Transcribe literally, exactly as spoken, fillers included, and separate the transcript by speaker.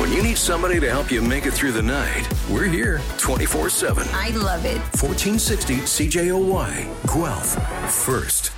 Speaker 1: When you need somebody to help you make it through the night, we're here twenty-four seven.
Speaker 2: I love it.
Speaker 1: fourteen sixty C J O Y, Guelph, first.